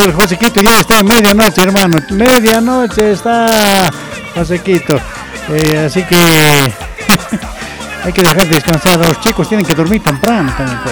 el José Quito ya está en medianoche, hermano. Medianoche está José Quito. Así que hay que dejar descansar a los chicos, tienen que dormir temprano también.